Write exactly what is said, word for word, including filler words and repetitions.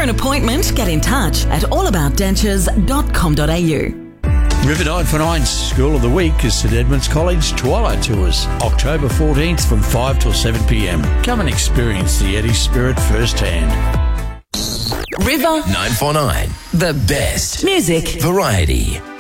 an appointment, get in touch at allaboutdentures dot com dot a u. River nine for nine School of the Week is St Edmunds College Twilight Tours, October fourteenth from five till seven p m. Come and experience the Eddie spirit firsthand. River nine four nine, the best music variety.